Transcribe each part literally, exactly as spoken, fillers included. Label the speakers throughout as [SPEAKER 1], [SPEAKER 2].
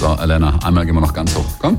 [SPEAKER 1] So, Elena, einmal gehen wir noch ganz hoch. Komm.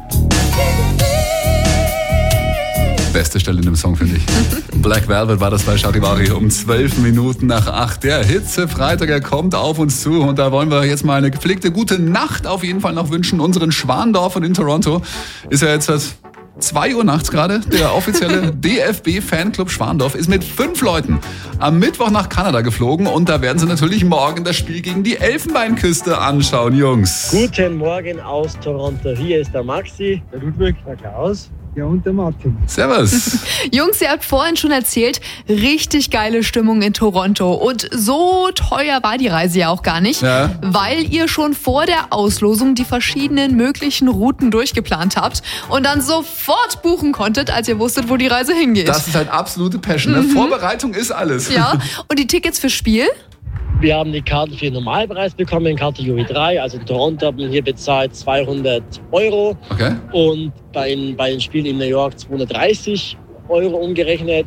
[SPEAKER 1] Beste Stelle in dem Song, finde ich. Black Velvet war das bei Charivari um zwölf Minuten nach acht. Der Hitze-Freitag, er kommt auf uns zu. Und da wollen wir jetzt mal eine gepflegte gute Nacht auf jeden Fall noch wünschen. Unseren Schwandorfern in Toronto ist ja jetzt das zwei Uhr nachts gerade. Der offizielle D F B-Fanclub Schwandorf ist mit fünf Leuten am Mittwoch nach Kanada geflogen. Und da werden sie natürlich morgen das Spiel gegen die Elfenbeinküste anschauen, Jungs.
[SPEAKER 2] Guten Morgen aus Toronto. Hier ist der Maxi, der Ludwig, der Klaus. Ja, und der Martin.
[SPEAKER 1] Servus.
[SPEAKER 3] Jungs, ihr habt vorhin schon erzählt, richtig geile Stimmung in Toronto. Und so teuer war die Reise ja auch gar nicht,
[SPEAKER 1] ja.
[SPEAKER 3] weil ihr schon vor der Auslosung die verschiedenen möglichen Routen durchgeplant habt und dann sofort buchen konntet, als ihr wusstet, wo die Reise hingeht.
[SPEAKER 1] Das ist halt absolute Passion. Ne?
[SPEAKER 3] Mhm.
[SPEAKER 1] Vorbereitung ist alles.
[SPEAKER 3] Ja, und die Tickets fürs Spiel?
[SPEAKER 2] Wir haben die Karten für den Normalpreis bekommen, Kategorie drei. Also in Toronto haben wir hier bezahlt zweihundert Euro.
[SPEAKER 1] Okay.
[SPEAKER 2] Und bei, bei den Spielen in New York zweihundertdreißig Euro umgerechnet.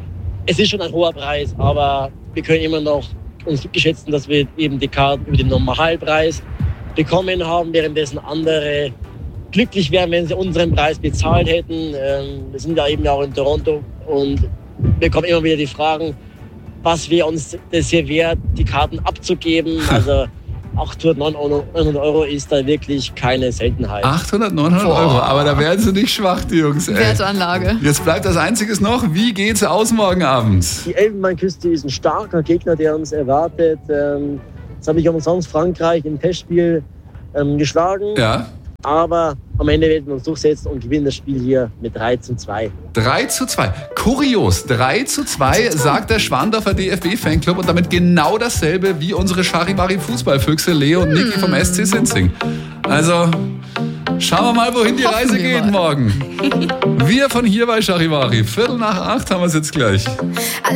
[SPEAKER 2] Es ist schon ein hoher Preis, aber wir können immer noch uns glücklich schätzen, dass wir eben die Karten über den Normalpreis bekommen haben, währenddessen andere glücklich wären, wenn sie unseren Preis bezahlt hätten. Wir sind ja eben auch in Toronto und wir bekommen immer wieder die Fragen, was wir uns das hier wert, die Karten abzugeben. Also achthundertneunhundert Euro ist da wirklich keine Seltenheit.
[SPEAKER 1] achthundert, neunhundert Euro, aber da werden sie nicht schwach, die Jungs. Ey.
[SPEAKER 3] Wertanlage.
[SPEAKER 1] Jetzt bleibt das Einzige noch, wie geht's aus morgen Abend?
[SPEAKER 2] Die Elfenbeinküste ist ein starker Gegner, der uns erwartet. Das habe ich umsonst Frankreich im Testspiel geschlagen.
[SPEAKER 1] Ja.
[SPEAKER 2] Aber am Ende werden wir uns durchsetzen und gewinnen das Spiel hier mit drei zu zwei.
[SPEAKER 1] drei zu zwei. Kurios. drei zu zwei sagt der Schwandorfer D F B-Fanclub und damit genau dasselbe wie unsere Charivari-Fußballfüchse Leo und Niki vom S C Sinzing. Also, schauen wir mal, wohin die
[SPEAKER 3] Hoffen
[SPEAKER 1] Reise
[SPEAKER 3] wir
[SPEAKER 1] geht
[SPEAKER 3] mal.
[SPEAKER 1] morgen. Wir von hier bei Charivari. Viertel nach acht haben wir es jetzt gleich.